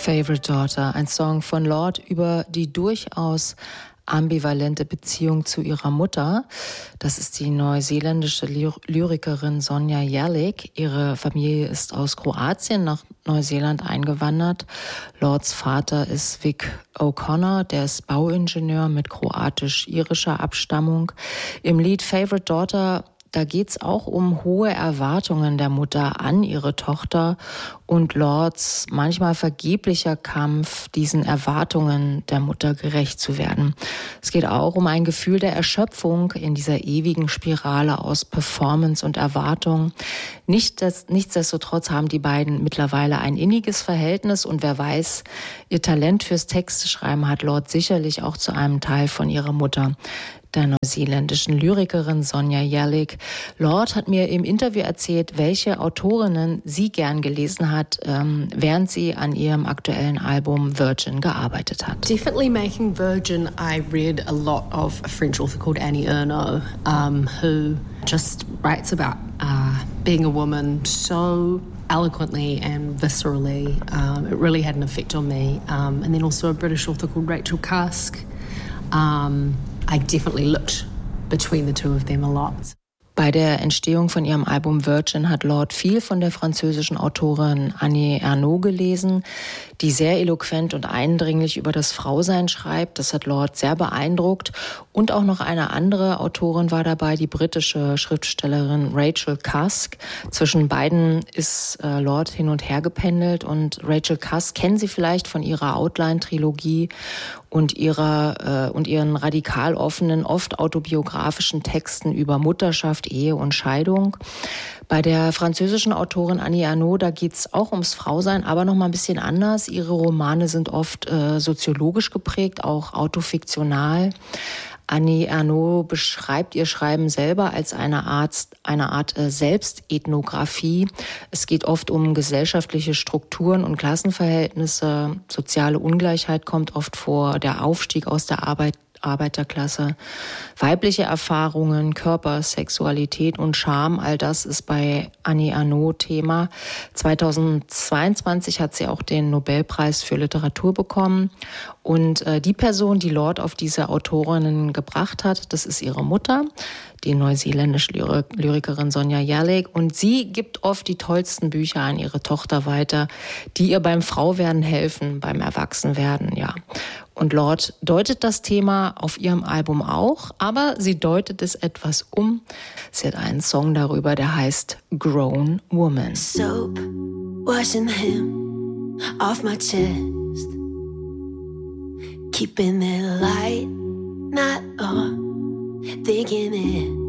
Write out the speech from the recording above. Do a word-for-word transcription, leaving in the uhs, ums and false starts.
Favorite Daughter, ein Song von Lorde über die durchaus ambivalente Beziehung zu ihrer Mutter. Das ist die neuseeländische Lyrikerin Sonja Jerlik. Ihre Familie ist aus Kroatien nach Neuseeland eingewandert. Lordes Vater ist Vic O'Connor, der ist Bauingenieur mit kroatisch-irischer Abstammung. Im Lied Favorite Daughter, da geht's auch um hohe Erwartungen der Mutter an ihre Tochter und Lordes manchmal vergeblicher Kampf, diesen Erwartungen der Mutter gerecht zu werden. Es geht auch um ein Gefühl der Erschöpfung in dieser ewigen Spirale aus Performance und Erwartung. Nicht, dass, nichtsdestotrotz haben die beiden mittlerweile ein inniges Verhältnis und wer weiß, ihr Talent fürs Texteschreiben hat Lorde sicherlich auch zu einem Teil von ihrer Mutter, der neuseeländischen Lyrikerin Sonja Jerlik. Lorde hat mir im Interview erzählt, welche Autorinnen sie gern gelesen hat, ähm, während sie an ihrem aktuellen Album Virgin gearbeitet hat. Definitely making Virgin, I read a lot of a French author called Annie Ernaux, um, who just writes about uh, being a woman so eloquently and viscerally. Um, it really had an effect on me. Um, and then also a British author called Rachel Cusk. Um, I definitely looked between the two of them a lot. Bei der Entstehung von ihrem Album Virgin hat Lorde viel von der französischen Autorin Annie Ernaux gelesen, die sehr eloquent und eindringlich über das Frausein schreibt. Das hat Lorde sehr beeindruckt. Und auch noch eine andere Autorin war dabei, die britische Schriftstellerin Rachel Cusk. Zwischen beiden ist äh, Lorde hin und her gependelt. Und Rachel Cusk kennen Sie vielleicht von ihrer Outline-Trilogie und ihrer äh, und ihren radikal offenen, oft autobiografischen Texten über Mutterschaft, Ehe und Scheidung. Bei der französischen Autorin Annie Ernaux, da geht's auch ums Frausein, aber noch mal ein bisschen anders. Ihre Romane sind oft äh, soziologisch geprägt, auch autofiktional. Annie Ernaux beschreibt ihr Schreiben selber als eine Art, eine Art äh, Selbstethnographie. Es geht oft um gesellschaftliche Strukturen und Klassenverhältnisse. Soziale Ungleichheit kommt oft vor, der Aufstieg aus der Arbeit, Arbeiterklasse. Weibliche Erfahrungen, Körper, Sexualität und Scham, all das ist bei Annie Ernaux Thema. zweitausendzweiundzwanzig hat sie auch den Nobelpreis für Literatur bekommen. Und äh, die Person, die Lorde auf diese Autorinnen gebracht hat, das ist ihre Mutter, die neuseeländische Lyrik- Lyrikerin Sonja Jerlik. Und sie gibt oft die tollsten Bücher an ihre Tochter weiter, die ihr beim Frauwerden helfen, beim Erwachsenwerden, ja. Und Lorde deutet das Thema auf ihrem Album auch, aber sie deutet es etwas um. Sie hat einen Song darüber, der heißt Grown Woman. Soap, washing him off my chest, keeping it light, not on, thinking it